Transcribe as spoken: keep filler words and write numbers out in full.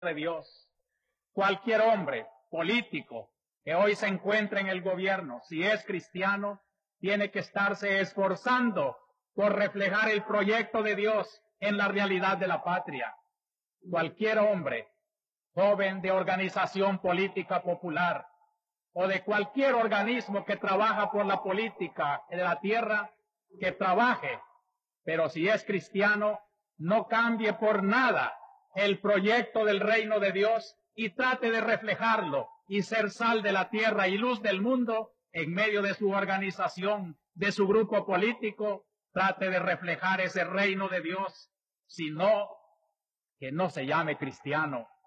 de Dios. Cualquier hombre político que hoy se encuentre en el gobierno, si es cristiano, tiene que estarse esforzando por reflejar el proyecto de Dios en la realidad de la patria. Cualquier hombre, joven de organización política popular o de cualquier organismo que trabaja por la política de la tierra, que trabaje, pero si es cristiano, no cambie por nada el proyecto del reino de Dios y trate de reflejarlo y ser sal de la tierra y luz del mundo en medio de su organización, de su grupo político. Trate de reflejar ese reino de Dios, sino que no se llame cristiano,